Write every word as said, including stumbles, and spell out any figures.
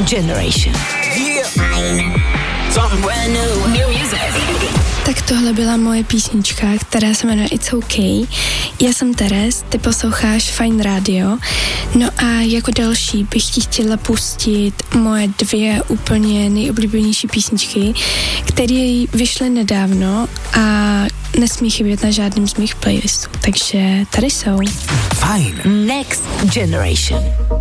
Generation. Yeah. Something brand new. New music. Tak tohle byla moje písnička, která se jmenuje It's OK. Já jsem Teres, ty posloucháš Fajn Radio. No a jako další bych ti chtěla pustit moje dvě úplně nejoblíbenější písničky, které vyšly nedávno a nesmí chybět na žádném z mých playlistů. Takže tady jsou. Fajn. Next Generation.